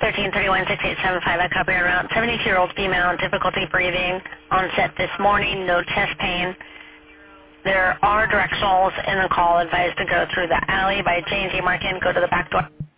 1331-6875, I copy around. 72-year-old female, difficulty breathing, onset this morning, no chest pain. There are directionals in the call advised to go through the alley by J&J Market and go to the back door.